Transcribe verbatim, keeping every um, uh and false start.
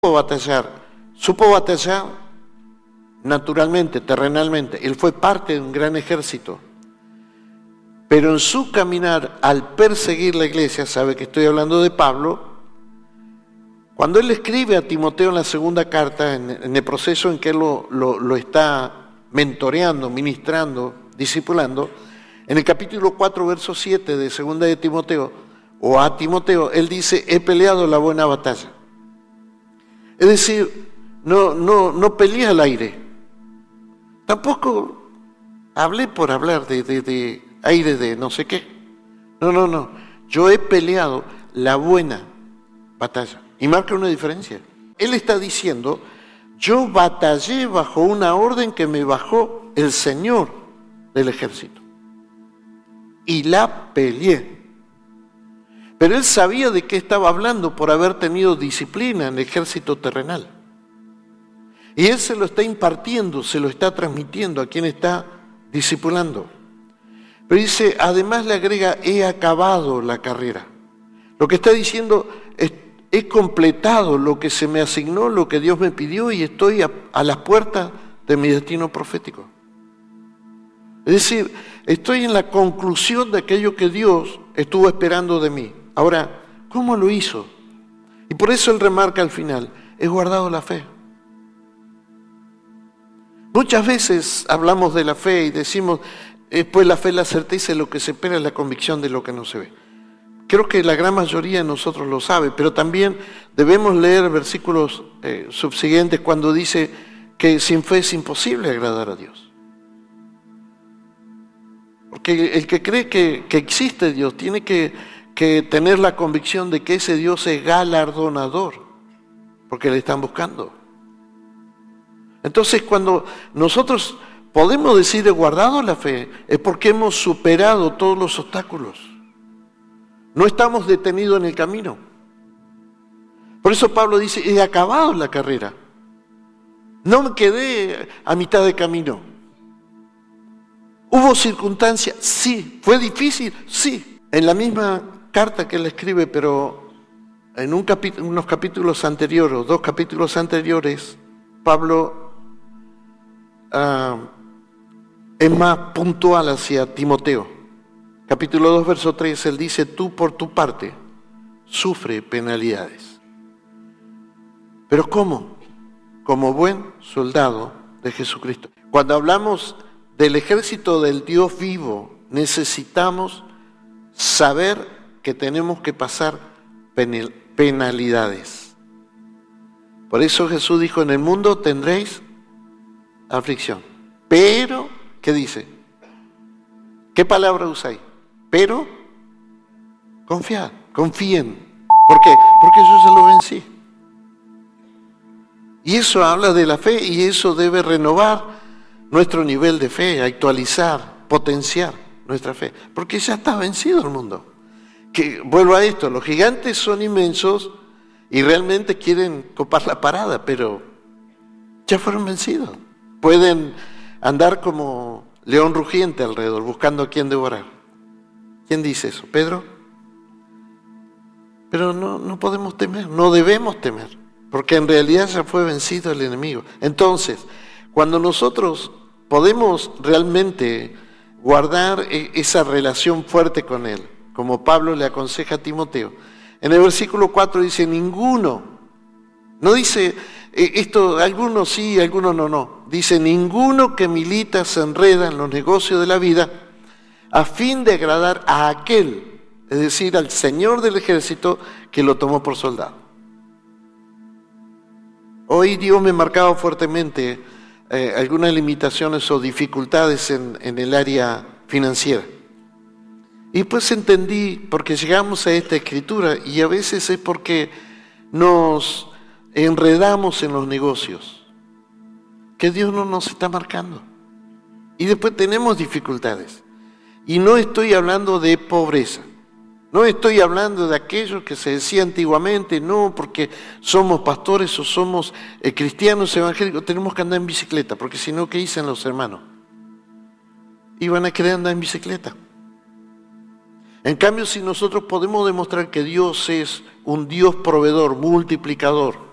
supo batallar, supo batallar naturalmente, terrenalmente. Él fue parte de un gran ejército. Pero en su caminar, al perseguir la iglesia, sabe que estoy hablando de Pablo, cuando él escribe a Timoteo en la segunda carta, en, en el proceso en que él lo, lo, lo está mentoreando, ministrando, discipulando, en el capítulo cuatro, verso siete de segunda de Timoteo, o a Timoteo, él dice, he peleado la buena batalla. Es decir, no, no, no peleé al aire. Tampoco hablé por hablar de, de, de aire de no sé qué. No, no, no. Yo he peleado la buena batalla. Y marca una diferencia. Él está diciendo, yo batallé bajo una orden que me bajó el Señor del ejército. Y la peleé. Pero él sabía de qué estaba hablando por haber tenido disciplina en el ejército terrenal. Y él se lo está impartiendo, se lo está transmitiendo a quien está discipulando. Pero dice, además le agrega, he acabado la carrera. Lo que está diciendo es, he completado lo que se me asignó, lo que Dios me pidió y estoy a, a las puertas de mi destino profético. Es decir, estoy en la conclusión de aquello que Dios estuvo esperando de mí. Ahora, ¿cómo lo hizo? Y por eso él remarca al final, he guardado la fe. Muchas veces hablamos de la fe y decimos, eh, pues la fe es la certeza de lo que se espera, es la convicción de lo que no se ve. Creo que la gran mayoría de nosotros lo sabe, pero también debemos leer versículos eh, subsiguientes cuando dice que sin fe es imposible agradar a Dios. Porque el que cree que, que existe Dios tiene que, que tener la convicción de que ese Dios es galardonador, porque le están buscando. Entonces, cuando nosotros podemos decir he guardado la fe, es porque hemos superado todos los obstáculos. No estamos detenidos en el camino. Por eso Pablo dice, he acabado la carrera. No me quedé a mitad de camino. ¿Hubo circunstancias? Sí. ¿Fue difícil? Sí. En la misma carta que él escribe, pero en un capítulo, unos capítulos anteriores, dos capítulos anteriores, Pablo uh, es más puntual hacia Timoteo. Capítulo dos, verso tres, él dice, tú por tu parte sufre penalidades. ¿Pero cómo? Como buen soldado de Jesucristo. Cuando hablamos del ejército del Dios vivo, necesitamos saber que tenemos que pasar penalidades. Por eso Jesús dijo, en el mundo tendréis aflicción. Pero, ¿qué dice? ¿Qué palabra usa ahí? Pero, confiad, confíen. ¿Por qué? Porque yo se lo vencí. Y eso habla de la fe y eso debe renovar nuestro nivel de fe, actualizar, potenciar nuestra fe. Porque ya está vencido el mundo. Que, vuelvo a esto, los gigantes son inmensos y realmente quieren copar la parada, pero ya fueron vencidos. Pueden andar como león rugiente alrededor, buscando a quien devorar. ¿Quién dice eso? ¿Pedro? Pero no, no podemos temer, no debemos temer, porque en realidad ya fue vencido el enemigo. Entonces, cuando nosotros podemos realmente guardar esa relación fuerte con él, como Pablo le aconseja a Timoteo, en el versículo cuatro dice, ninguno, no dice esto, algunos sí, algunos no, no, dice, ninguno que milita se enreda en los negocios de la vida, a fin de agradar a aquel, es decir, al Señor del ejército que lo tomó por soldado. Hoy Dios me marcaba fuertemente eh, algunas limitaciones o dificultades en, en el área financiera. Y pues entendí, porque llegamos a esta escritura, y a veces es porque nos enredamos en los negocios, que Dios no nos está marcando. Y después tenemos dificultades. Y no estoy hablando de pobreza, no estoy hablando de aquello que se decía antiguamente, no, porque somos pastores o somos eh, cristianos evangélicos, tenemos que andar en bicicleta, porque si no, ¿qué dicen los hermanos? Iban a querer andar en bicicleta. En cambio, si nosotros podemos demostrar que Dios es un Dios proveedor, multiplicador,